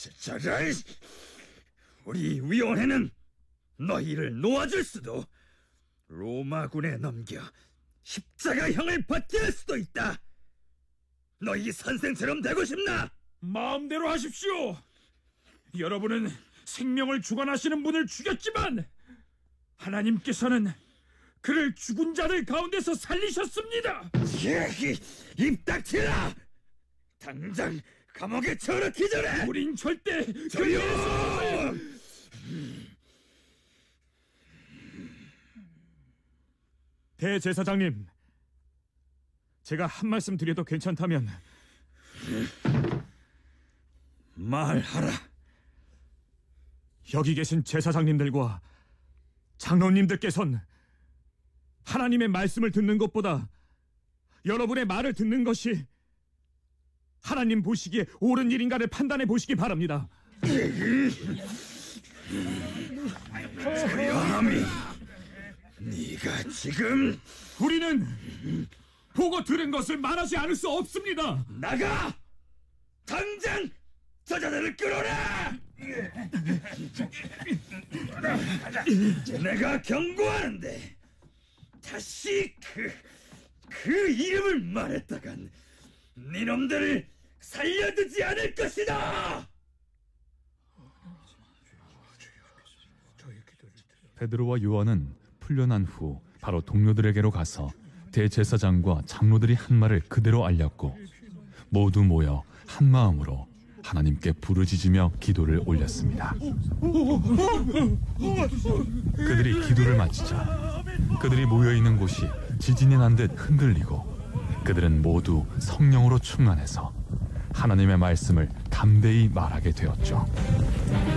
저런, 우리 위원회는 너희를 놓아줄 수도 로마군에 넘겨 십자가형을 받게 할 수도 있다. 너희 선생처럼 되고 싶나? 마음대로 하십시오. 여러분은 생명을 주관하시는 분을 죽였지만 하나님께서는 그를 죽은 자들 가운데서 살리셨습니다. 입 닥치라! 당장 감옥에 쳐넣기 전에! 우린 절대 조용! 대제사장님, 제가 한 말씀 드려도 괜찮다면. 말하라. 여기 계신 제사장님들과 장로님들께선 하나님의 말씀을 듣는 것보다 여러분의 말을 듣는 것이 하나님 보시기에 옳은 일인가를 판단해 보시기 바랍니다. 조용함이, 네가 지금... 우리는 보고 들은 것을 말하지 않을 수 없습니다. 나가! 당장 저자들을 끌어라! 내가 경고하는데 다시 그 이름을 말했다간 니놈들을 살려두지 않을 것이다! 베드로와 요한은 풀려난 후 바로 동료들에게로 가서 대제사장과 장로들이 한 말을 그대로 알렸고 모두 모여 한 마음으로 하나님께 부르짖으며 기도를 올렸습니다. 그들이 기도를 마치자 그들이 모여있는 곳이 지진이 난 듯 흔들리고 그들은 모두 성령으로 충만해서 하나님의 말씀을 담대히 말하게 되었죠.